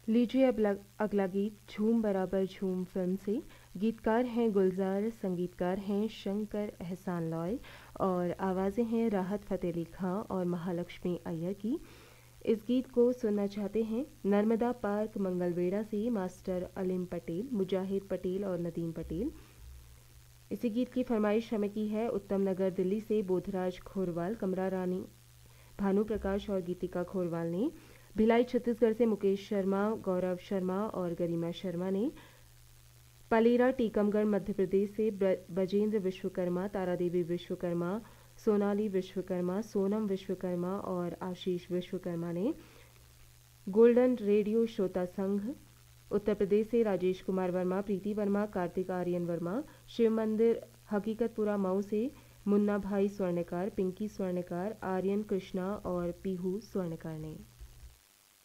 लीजिए अगला गीत झूम बराबर झूम फिल्म से। गीतकार हैं गुलजार, संगीतकार हैं शंकर एहसान लॉय और आवाज़ें हैं राहत फ़तेह अली खां और महालक्ष्मी अय्यर की। इस गीत को सुनना चाहते हैं नर्मदा पार्क मंगलवेढ़ा से मास्टर अलीम पटेल, मुजाहिद पटेल और नदीम पटेल। इसी गीत की फरमाइश हमें की है उत्तम नगर दिल्ली से बोधराज खोरवाल, कमरा रानी, भानु प्रकाश और गीतिका खोरवाल ने। भिलाई छत्तीसगढ़ से मुकेश शर्मा, गौरव शर्मा और गरिमा शर्मा ने। पलेरा टीकमगढ़ मध्य प्रदेश से बजेंद्र विश्वकर्मा, तारादेवी विश्वकर्मा, सोनाली विश्वकर्मा, सोनम विश्वकर्मा और आशीष विश्वकर्मा ने। गोल्डन रेडियो श्रोता संघ उत्तर प्रदेश से राजेश कुमार वर्मा, प्रीति वर्मा, कार्तिक आर्यन वर्मा। शिव मंदिर हकीकतपुरा मऊ से मुन्ना भाई स्वर्णकार, पिंकी स्वर्णकार, आर्यन कृष्णा और पीहू स्वर्णकार ने।